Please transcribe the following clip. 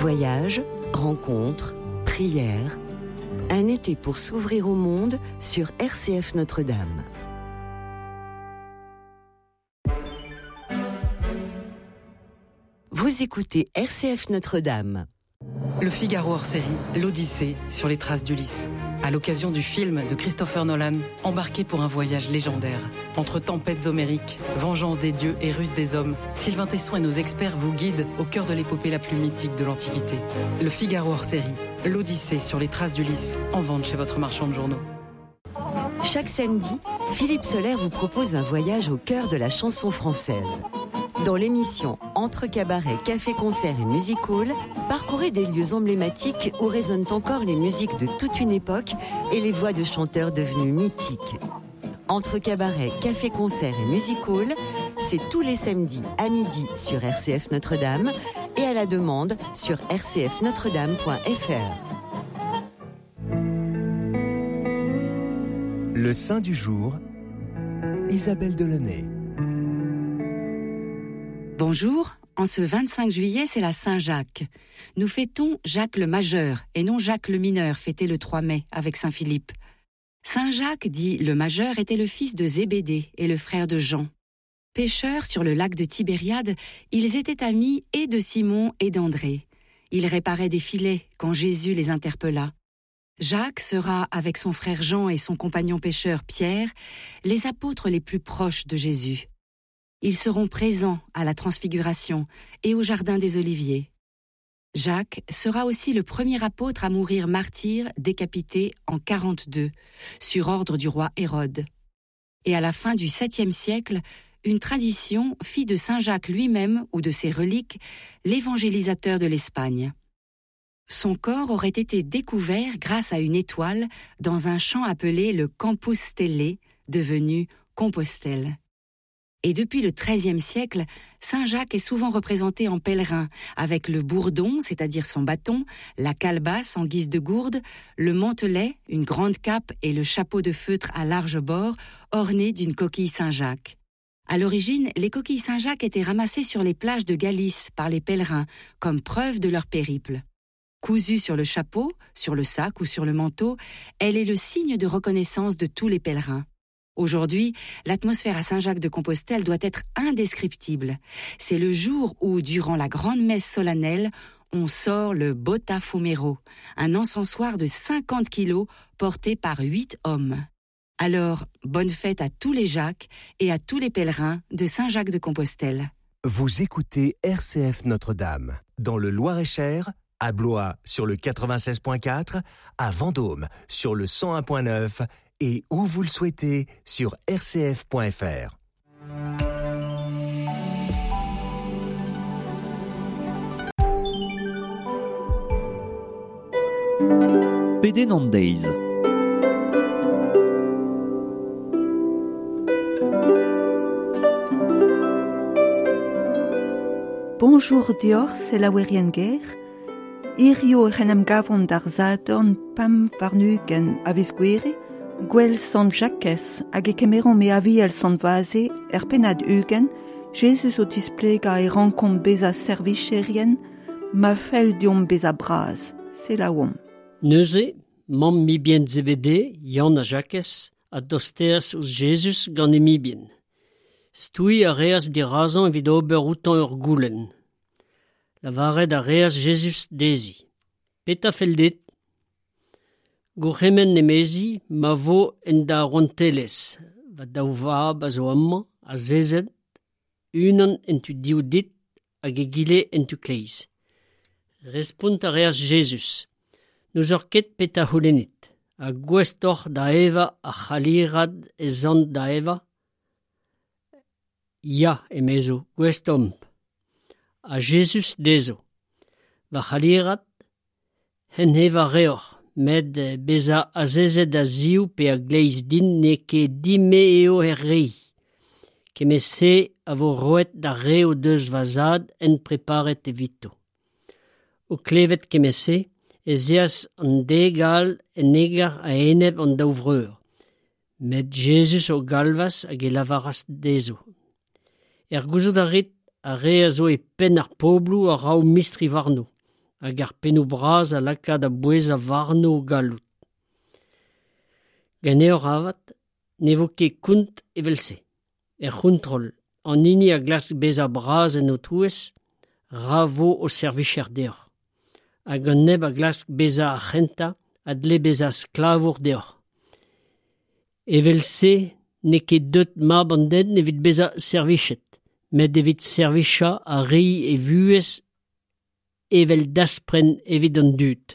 Voyages, rencontres, prières. Un été pour s'ouvrir au monde sur RCF Notre-Dame. Vous écoutez RCF Notre-Dame. Le Figaro hors série, l'Odyssée sur les traces d'Ulysse. À l'occasion du film de Christopher Nolan, embarqué pour un voyage légendaire. Entre tempêtes homériques, vengeance des dieux et ruse des hommes, Sylvain Tesson et nos experts vous guident au cœur de l'épopée la plus mythique de l'Antiquité. Le Figaro hors série, l'Odyssée sur les traces d'Ulysse, en vente chez votre marchand de journaux. Chaque samedi, Philippe Soler vous propose un voyage au cœur de la chanson française. Dans l'émission Entre cabaret, café-concert et music hall, parcourez des lieux emblématiques où résonnent encore les musiques de toute une époque et les voix de chanteurs devenus mythiques. Entre cabaret, café-concert et music hall, c'est tous les samedis à midi sur RCF Notre-Dame et à la demande sur rcfnotredame.fr. Le saint du jour, Isabelle Delaunay. Bonjour, en ce 25 juillet, c'est la Saint-Jacques. Nous fêtons Jacques le Majeur et non Jacques le Mineur, fêté le 3 mai avec Saint-Philippe. Saint-Jacques, dit le Majeur, était le fils de Zébédée et le frère de Jean. Pêcheurs sur le lac de Tibériade, ils étaient amis et de Simon et d'André. Ils réparaient des filets quand Jésus les interpella. Jacques sera, avec son frère Jean et son compagnon pêcheur Pierre, les apôtres les plus proches de Jésus. Ils seront présents à la Transfiguration et au Jardin des Oliviers. Jacques sera aussi le premier apôtre à mourir martyr décapité en 42, sur ordre du roi Hérode. Et à la fin du 7e siècle, une tradition fit de Saint Jacques lui-même ou de ses reliques l'évangélisateur de l'Espagne. Son corps aurait été découvert grâce à une étoile dans un champ appelé le Campus Stellae, devenu Compostelle. Et depuis le XIIIe siècle, Saint Jacques est souvent représenté en pèlerin, avec le bourdon, c'est-à-dire son bâton, la calebasse en guise de gourde, le mantelet, une grande cape et le chapeau de feutre à large bord, orné d'une coquille Saint-Jacques. À l'origine, les coquilles Saint-Jacques étaient ramassées sur les plages de Galice par les pèlerins, comme preuve de leur périple. Cousue sur le chapeau, sur le sac ou sur le manteau, elle est le signe de reconnaissance de tous les pèlerins. Aujourd'hui, l'atmosphère à Saint-Jacques-de-Compostelle doit être indescriptible. C'est le jour où, durant la grande messe solennelle, on sort le Botafumero, un encensoir de 50 kilos porté par 8 hommes. Alors, bonne fête à tous les Jacques et à tous les pèlerins de Saint-Jacques-de-Compostelle. Vous écoutez RCF Notre-Dame, dans le Loir-et-Cher, à Blois sur le 96.4, à Vendôme sur le 101.9 et où vous le souhaitez sur rcf.fr. PD Nandaise. Bonjour diolch, c'est la Werienguer. Irio renem gavon d'Arzadon pam varnugen avisguiri, gwell son Jacques, hag e kemeron me avi el son vaze, penad ugen, Jesus o displega e rancom beza servicherien, ma fel diom beza braz, c'est la oom. Neuze, mam mi bien Zebede, Jan a Jacques, a dosters us Jesus gant e mi bien. Stoui a reas di razan evit ober outan ur goulen. La varet a reas Jesus dezi. Peta feldet, gourhemen nemezi, ma vo en da ronteles, va daou vaab a zo amma, a zezed, unan en tu diou dit, hag e gile en tu kleiz. Respont a reas Jesus. Nous ur ket peta holenit, a gwestor da eva a c'halirad e zant da eva, ya emezo, gwestomp. A Jesus dezo. Va c'halirat, hen heva reor, med beza a zezed a ziou pe a gleiz din ne ke dime eo rei. Keme se a vo roet da reo deus vazad en preparet evito. O klevet keme se, e zeas an degal en egar a eneb an daouvreur. Med Jesus o galvas hag e lavaras dezo. Gouzot a rit a re a zo e pen ar poblou a rao mistri varno. hag ar penou braz a lakad a bouez a varno galout. Gant eo ravat, ne vo ket kount evelse. C'huntrol, an hini a glask beza braz en o touez, ravo o servicher deoc'h. Hag an neb a glask beza a c'henta, adle beza sklavour deoc'h. Evelse, ne ket deut mab an den evit beza servichet, met evit servicha a ri e vuez evel daspren evit an dud.